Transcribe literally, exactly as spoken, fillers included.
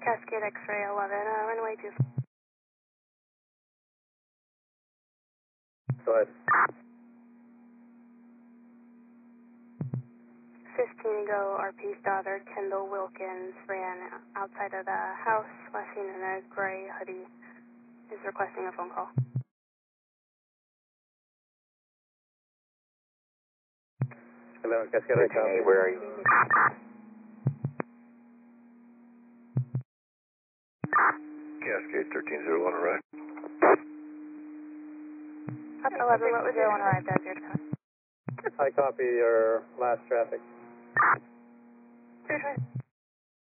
Cascade X-ray eleven, uh, runway two. Go ahead. fifteen ago, R P's daughter, Kendall Wilkins, ran outside of the house, last seen in a gray hoodie, is requesting a phone call. eleven, Cascade, Hey, where are you? Cascade thirteen zero one, right? eleven, what was your one arrived as your time? I copy your last traffic. Sure, sure.